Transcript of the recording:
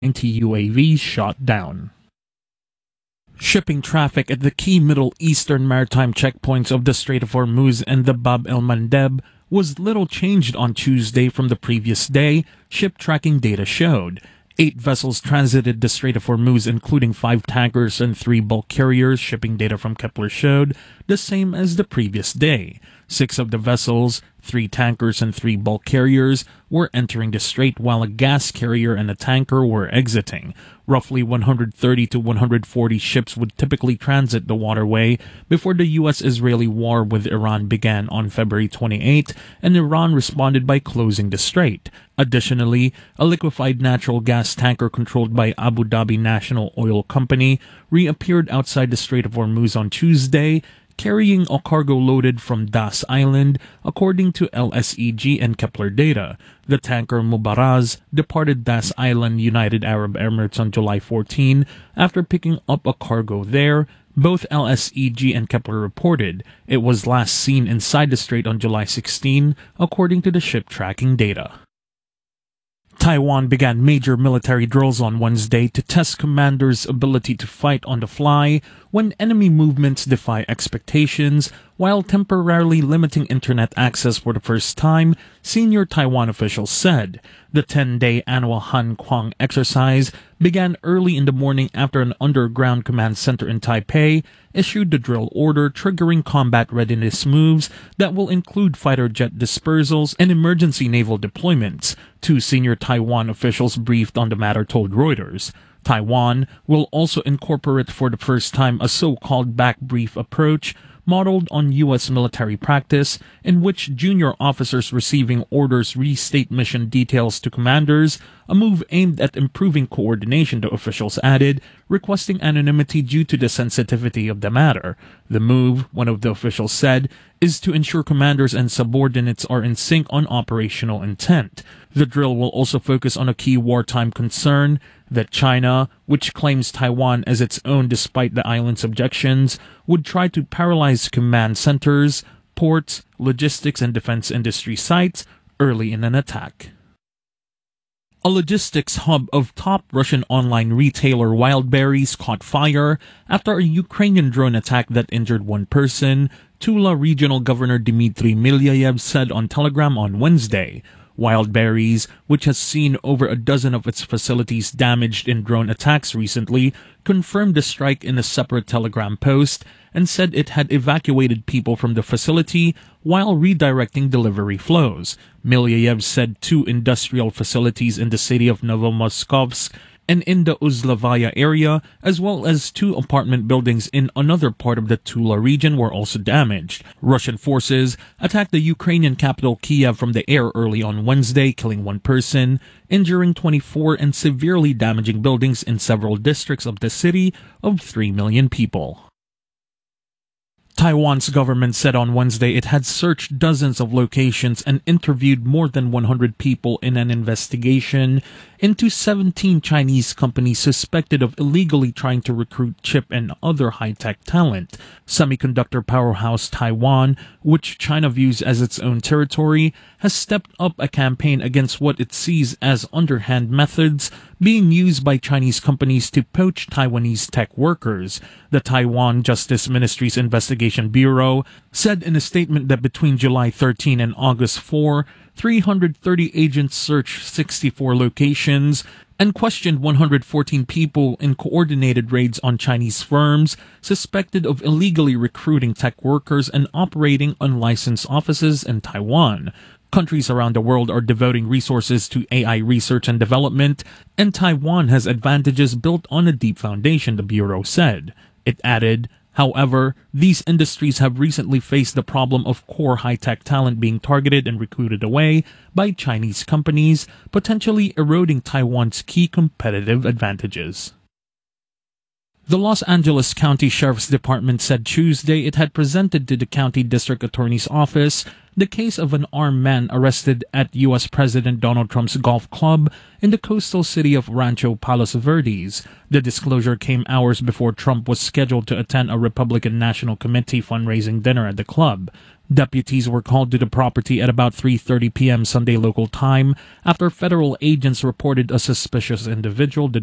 UAVs shot down. Shipping traffic at the key Middle Eastern maritime checkpoints of the Strait of Hormuz and the Bab el-Mandeb was little changed on Tuesday from the previous day, ship tracking data showed. 8 vessels transited the Strait of Hormuz, including 5 tankers and 3 bulk carriers, shipping data from Kepler showed, the same as the previous day. 6 of the vessels, 3 tankers and 3 bulk carriers, were entering the strait, while a gas carrier and a tanker were exiting. Roughly 130 to 140 ships would typically transit the waterway before the U.S.-Israeli war with Iran began on February 28, and Iran responded by closing the strait. Additionally, a liquefied natural gas tanker controlled by Abu Dhabi National Oil Company reappeared outside the Strait of Hormuz on Tuesday, carrying a cargo loaded from Das Island, according to LSEG and Kepler data. The tanker Mubaraz departed Das Island, United Arab Emirates on July 14 after picking up a cargo there. Both LSEG and Kepler reported it was last seen inside the strait on July 16, according to the ship tracking data. Taiwan began major military drills on Wednesday to test commanders' ability to fight on the fly when enemy movements defy expectations, while temporarily limiting internet access for the first time, senior Taiwan officials said. The 10-day annual Han Kuang exercise began early in the morning after an underground command center in Taipei issued the drill order, triggering combat readiness moves that will include fighter jet dispersals and emergency naval deployments. 2 senior Taiwan officials briefed on the matter told Reuters. Taiwan will also incorporate for the first time a so-called back brief approach modeled on U.S. military practice, in which junior officers receiving orders restate mission details to commanders, a move aimed at improving coordination, the officials added, requesting anonymity due to the sensitivity of the matter. The move, one of the officials said, is to ensure commanders and subordinates are in sync on operational intent. The drill will also focus on a key wartime concern, that China, which claims Taiwan as its own despite the island's objections, would try to paralyze command centers, ports, logistics and defense industry sites early in an attack. A logistics hub of top Russian online retailer Wildberries caught fire after a Ukrainian drone attack that injured 1 person, Tula Regional Governor Dmitry Milyayev said on Telegram on Wednesday. Wildberries, which has seen over a dozen of its facilities damaged in drone attacks recently, confirmed the strike in a separate Telegram post and said it had evacuated people from the facility while redirecting delivery flows. Milyayev said 2 industrial facilities in the city of Novomoskovsk and in the Uzlovaya area, as well as 2 apartment buildings in another part of the Tula region, were also damaged. Russian forces attacked the Ukrainian capital Kiev from the air early on Wednesday, killing 1 person, injuring 24 and severely damaging buildings in several districts of the city of 3 million people. Taiwan's government said on Wednesday it had searched dozens of locations and interviewed more than 100 people in an investigation into 17 Chinese companies suspected of illegally trying to recruit chip and other high-tech talent. Semiconductor powerhouse Taiwan, which China views as its own territory, has stepped up a campaign against what it sees as underhand methods being used by Chinese companies to poach Taiwanese tech workers. The Taiwan Justice Ministry's Investigation Bureau said in a statement that between July 13 and August 4, 330 agents searched 64 locations and questioned 114 people in coordinated raids on Chinese firms suspected of illegally recruiting tech workers and operating unlicensed offices in Taiwan. Countries around the world are devoting resources to AI research and development, and Taiwan has advantages built on a deep foundation, the Bureau said. It added, however, these industries have recently faced the problem of core high-tech talent being targeted and recruited away by Chinese companies, potentially eroding Taiwan's key competitive advantages. The Los Angeles County Sheriff's Department said Tuesday it had presented to the County District Attorney's Office the case of an armed man arrested at U.S. President Donald Trump's golf club in the coastal city of Rancho Palos Verdes. The disclosure came hours before Trump was scheduled to attend a Republican National Committee fundraising dinner at the club. Deputies were called to the property at about 3:30 p.m. Sunday local time after federal agents reported a suspicious individual